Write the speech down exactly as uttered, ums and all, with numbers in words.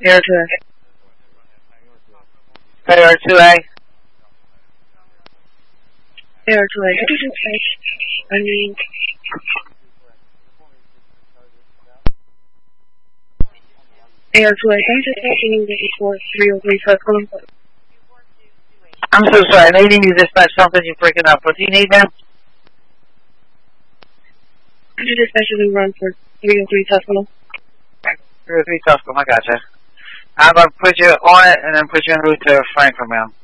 Air two A. Air two A. Air two A. Could you just take, I mean, Air two A, can you just take me to report three oh three Tuscaloosa? I'm so sorry. I know you need to dispatch something. You're breaking up. What do you need now? Could you dispatch a new run for three oh three Tuscaloosa? three oh three Tuscaloosa. I gotcha. I'm going to put you on it and then put you en route to Frankfurt, man.